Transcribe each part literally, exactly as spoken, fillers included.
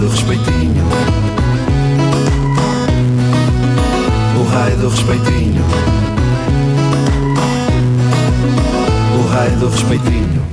do respeitinho, o raio do respeitinho, o raio do respeitinho.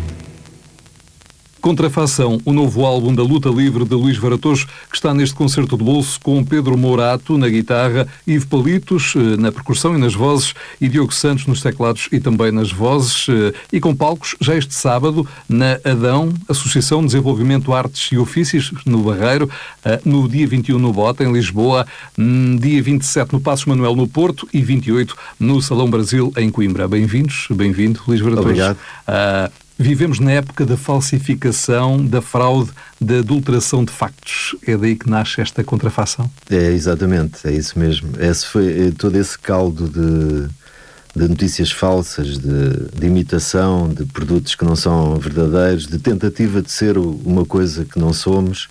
Contrafação, o novo álbum da Luta Livre de Luís Varatojo, que está neste concerto de bolso com Pedro Mourato na guitarra, Ivo Palitos na percussão e nas vozes e Diogo Santos nos teclados e também nas vozes, e com palcos já este sábado na Adão, Associação de Desenvolvimento Artes e Ofícios, no Barreiro, no dia vinte e um no Bota, em Lisboa, dia vinte e sete no Passos Manuel, no Porto, e vinte e oito no Salão Brasil, em Coimbra. Bem-vindos, bem-vindo, Luís Varatojo. Obrigado. Uh, Vivemos na época da falsificação, da fraude, da adulteração de factos. É daí que nasce esta contrafação? É, exatamente, é isso mesmo. Esse foi todo esse caldo de, de notícias falsas, de, de imitação, de produtos que não são verdadeiros, de tentativa de ser uma coisa que não somos,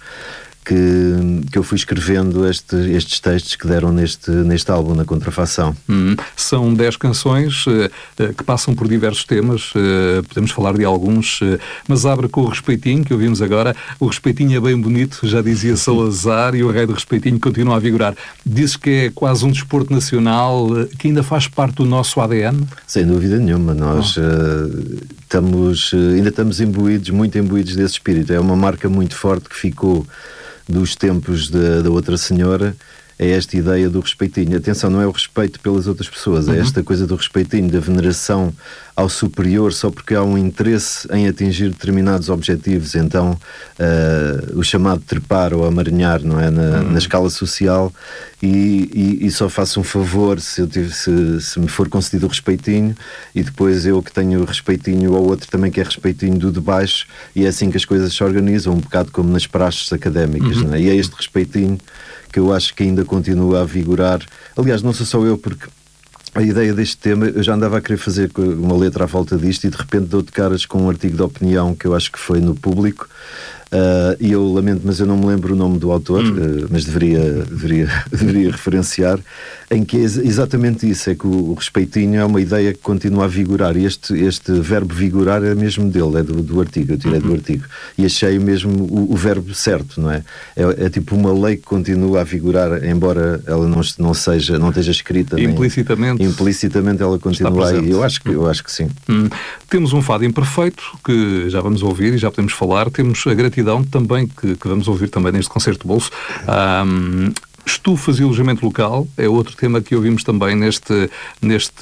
que, que eu fui escrevendo este, estes textos que deram neste, neste álbum, na Contrafação. Hum, são dez canções uh, uh, que passam por diversos temas, uh, podemos falar de alguns, uh, mas abre com o Respeitinho, que ouvimos agora. O Respeitinho é bem bonito, já dizia Salazar, e o rei do Respeitinho continua a vigorar. Dizes que é quase um desporto nacional, uh, que ainda faz parte do nosso A D N? Sem dúvida nenhuma, nós oh. uh, estamos, uh, ainda estamos imbuídos, muito imbuídos desse espírito. É uma marca muito forte que ficou dos tempos da, da outra senhora, é esta ideia do respeitinho. Atenção, não é o respeito pelas outras pessoas, uhum. é esta coisa do respeitinho, da veneração ao superior, só porque há um interesse em atingir determinados objetivos. Então, uh, o chamado trepar ou amaranhar, não é? Na, uhum. na escala social, e, e, e só faço um favor se, eu tive, se, se me for concedido o respeitinho, e depois eu que tenho respeitinho ao outro também que é respeitinho do de baixo, e é assim que as coisas se organizam, um bocado como nas praxes académicas, uhum. não é? E é este respeitinho que eu acho que ainda continua a vigorar. Aliás, não sou só eu, porque a ideia deste tema, eu já andava a querer fazer uma letra à volta disto, e de repente dou de caras com um artigo de opinião que eu acho que foi no Público, uh, e eu lamento, mas eu não me lembro o nome do autor, hum. uh, mas deveria, deveria, deveria referenciar, em que é exatamente isso, é que o, o respeitinho é uma ideia que continua a vigorar, e este, este verbo vigorar é mesmo dele, é do, do artigo, eu tirei uhum. do artigo, e achei mesmo o, o verbo certo, não é? é? É tipo uma lei que continua a vigorar, embora ela não, não seja, não esteja escrita. Implicitamente. Nem, implicitamente ela continua aí, eu acho que, eu acho que sim. Hum. Temos um fado imperfeito, que já vamos ouvir e já podemos falar, temos a gratidão também, que, que vamos ouvir também neste concerto de bolso. Um, Estufas e alojamento local é outro tema que ouvimos também neste, neste,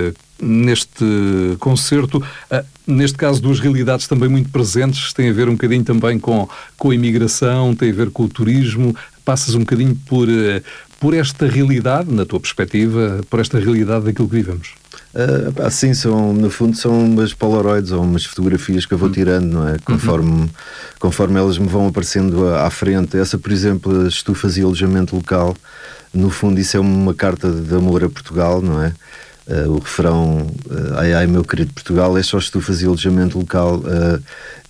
neste concerto. Uh, neste caso, duas realidades também muito presentes, tem a ver um bocadinho também com, com a imigração, tem a ver com o turismo. Passas um bocadinho por, uh, por esta realidade, na tua perspectiva, por esta realidade daquilo que vivemos. Uh, assim, são, no fundo são umas polaroids ou umas fotografias que eu vou tirando, não é? Conforme, uhum. conforme elas me vão aparecendo à, à frente. Essa, por exemplo, as estufas e alojamento local, no fundo isso é uma carta de amor a Portugal, não é? Uh, o refrão uh, ai ai meu querido Portugal, é só estufas e alojamento local. Uh,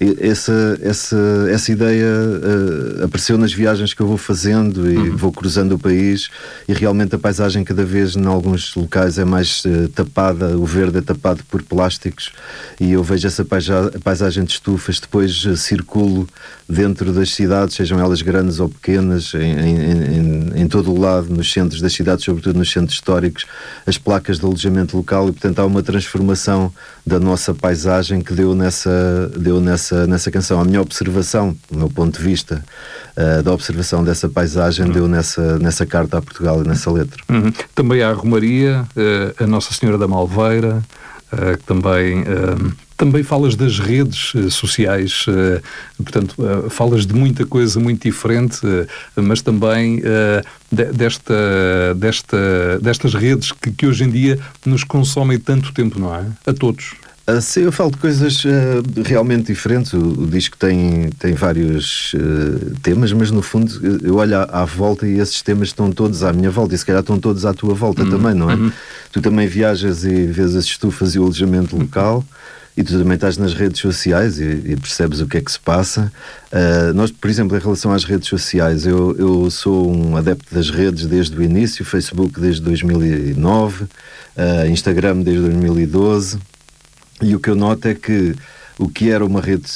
essa, essa, essa ideia uh, apareceu nas viagens que eu vou fazendo, e uhum. vou cruzando o país, e realmente a paisagem cada vez em alguns locais é mais uh, tapada, o verde é tapado por plásticos, e eu vejo essa paisa- paisagem de estufas, depois uh, circulo dentro das cidades, sejam elas grandes ou pequenas, em, em, em, em todo o lado, nos centros das cidades, sobretudo nos centros históricos, as placas de alojamento local, e portanto há uma transformação da nossa paisagem que deu nessa, deu nessa, nessa canção. A minha observação, o meu ponto de vista uh, da observação dessa paisagem uhum. deu nessa, nessa carta a Portugal e nessa letra. Uhum. Também há a Romaria, uh, a Nossa Senhora da Malveira, uh, que também... Uh... Também falas das redes uh, sociais, uh, portanto, uh, falas de muita coisa muito diferente, uh, mas também uh, de, desta, desta, destas redes que, que hoje em dia nos consomem tanto tempo, não é? A todos. Uh, sim, eu falo de coisas uh, realmente diferentes. O, o disco tem, tem vários uh, temas, mas no fundo eu olho à, à volta e esses temas estão todos à minha volta, e se calhar estão todos à tua volta uhum. também, não é? Uhum. Tu também viajas e vês as estufas e o alojamento uhum. local. E tu também estás nas redes sociais e, e percebes o que é que se passa. Uh, nós, por exemplo, em relação às redes sociais, eu, eu sou um adepto das redes desde o início, Facebook desde dois mil e nove, uh, Instagram desde dois mil e doze, e o que eu noto é que o que era uma rede,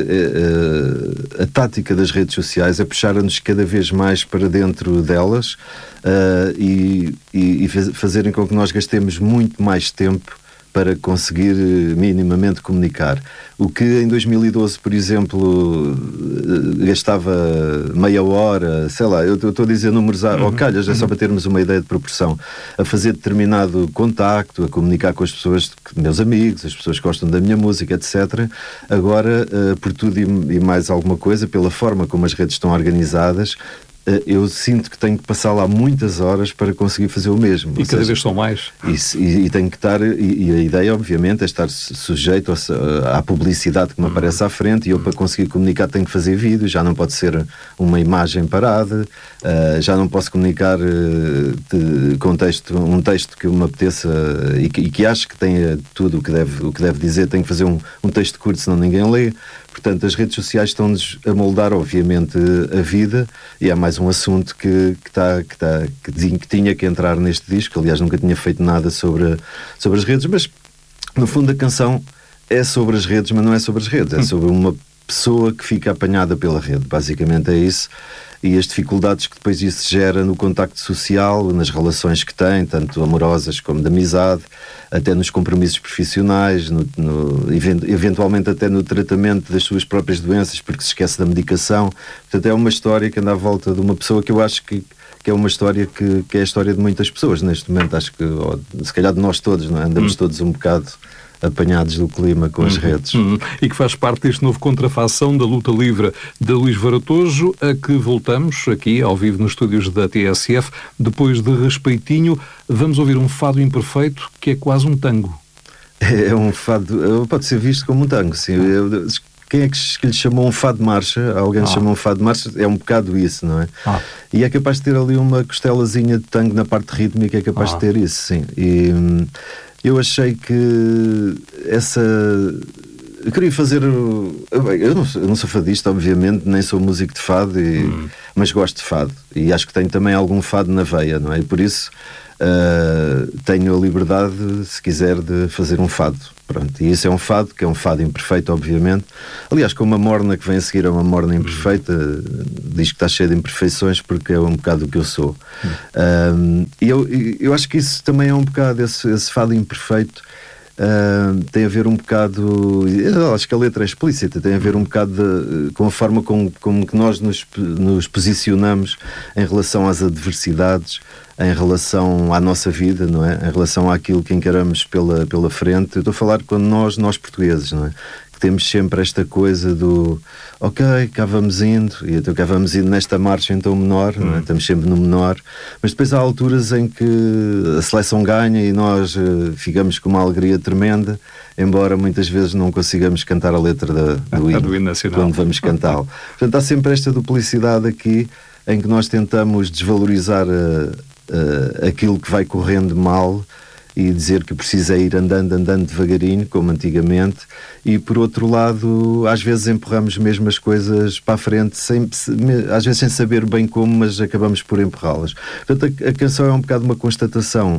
a, a, a tática das redes sociais é puxar-nos cada vez mais para dentro delas uh, e, e, e fazerem com que nós gastemos muito mais tempo para conseguir minimamente comunicar. O que em dois mil e doze, por exemplo, gastava meia hora, sei lá, eu estou a dizer números ao uhum. calhas, é só para termos uma ideia de proporção, a fazer determinado contacto, a comunicar com as pessoas, meus amigos, as pessoas que gostam da minha música, etcétera. Agora, por tudo e mais alguma coisa, pela forma como as redes estão organizadas, eu sinto que tenho que passar lá muitas horas para conseguir fazer o mesmo. E cada vez são mais. Isso, e, e tenho que estar, e, e a ideia obviamente é estar sujeito à publicidade que me aparece à frente, e eu para conseguir comunicar tenho que fazer vídeo, já não pode ser uma imagem parada, uh, já não posso comunicar uh, de, com texto, um texto que me apeteça e que, e que acho que tenha tudo o que deve, o que deve dizer, tenho que fazer um, um texto curto, senão ninguém lê. Portanto, as redes sociais estão-nos a moldar, obviamente, a vida, e é mais um assunto que, que, tá, que, tá, que, que tinha que entrar neste disco. Aliás, nunca tinha feito nada sobre, sobre as redes, mas, no fundo, a canção é sobre as redes, mas não é sobre as redes, é sobre uma pessoa que fica apanhada pela rede. Basicamente é isso. E as dificuldades que depois isso gera no contacto social, nas relações que tem, tanto amorosas como de amizade, até nos compromissos profissionais, no, no, eventualmente até no tratamento das suas próprias doenças, porque se esquece da medicação. Portanto, é uma história que anda à volta de uma pessoa que eu acho que, que é uma história que, que é a história de muitas pessoas neste momento. Acho que, ou, se calhar de nós todos, não é? Andamos hum. todos um bocado apanhados do clima com as uhum, redes. Uhum. E que faz parte deste novo Contrafação da Luta Livre de Luís Varatojo, a que voltamos aqui ao vivo nos estúdios da T S F. Depois de Respeitinho, vamos ouvir um fado imperfeito que é quase um tango. É um fado, pode ser visto como um tango, sim. Eu, quem é que lhe chamou um fado de marcha? Alguém ah. chamou um fado de marcha? É um bocado isso, não é? Ah. E é capaz de ter ali uma costelazinha de tango na parte rítmica, é capaz ah. de ter isso, sim. E eu achei que essa... Eu queria fazer... Eu não sou, eu não sou fadista, obviamente, nem sou músico de fado, e... hum. mas gosto de fado. E acho que tenho também algum fado na veia, não é? E por isso uh, tenho a liberdade, se quiser, de fazer um fado. Pronto. E isso é um fado, que é um fado imperfeito, obviamente. Aliás, com uma morna que vem a seguir é uma morna imperfeita, hum. diz que está cheia de imperfeições, porque é um bocado o que eu sou. Hum. Um, e eu, eu acho que isso também é um bocado, esse, esse fado imperfeito uh, tem a ver um bocado, acho que a letra é explícita, tem a ver um bocado de, com a forma como, como que nós nos, nos posicionamos em relação às adversidades, em relação à nossa vida, não é? Em relação àquilo que encaramos pela, pela frente. Eu estou a falar quando nós, nós portugueses, não é? Que temos sempre esta coisa do ok, cá vamos indo, e então cá vamos indo nesta marcha em tom menor, hum. não é? Estamos sempre no menor, mas depois há alturas em que a seleção ganha e nós uh, ficamos com uma alegria tremenda, embora muitas vezes não consigamos cantar a letra da, do, hino, do hino nacional quando vamos cantá-lo. Portanto, há sempre esta duplicidade aqui, em que nós tentamos desvalorizar a Uh, aquilo que vai correndo mal e dizer que precisa ir andando, andando devagarinho, como antigamente, e por outro lado, às vezes empurramos mesmo as coisas para a frente, sem, às vezes sem saber bem como, mas acabamos por empurrá-las. Portanto, a, a canção é um bocado uma constatação,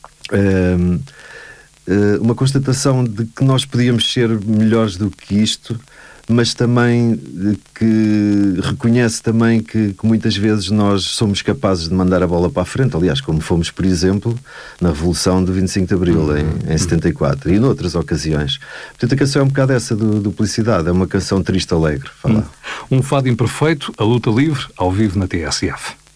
uh, uh, uma constatação de que nós podíamos ser melhores do que isto, mas também que reconhece também que, que muitas vezes nós somos capazes de mandar a bola para a frente, aliás, como fomos, por exemplo, na Revolução do vinte e cinco de Abril, em, em setenta e quatro, e noutras ocasiões. Portanto, a canção é um bocado essa do, duplicidade, é uma canção triste alegre. Falar. Um fado imperfeito, a luta livre, ao vivo na T S F.